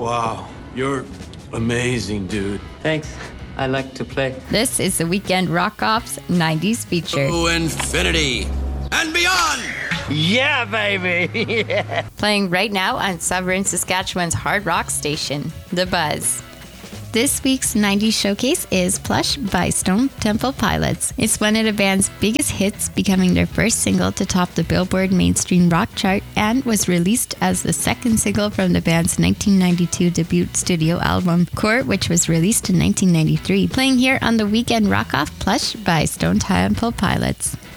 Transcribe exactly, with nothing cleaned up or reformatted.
Wow, you're amazing, dude. Thanks. I like to play. This is the Weekend Rock-Off's nineties feature. To infinity and beyond! Yeah, baby! Yeah. Playing right now on Sovereign, Saskatchewan's hard rock station, The Buzz. This week's nineties showcase is Plush by Stone Temple Pilots. It's one of the band's biggest hits, becoming their first single to top the Billboard mainstream rock chart, and was released as the second single from the band's nineteen ninety-two debut studio album, Court, which was released in nineteen ninety-three. Playing here on the Weekend Rock-Off, Plush by Stone Temple Pilots.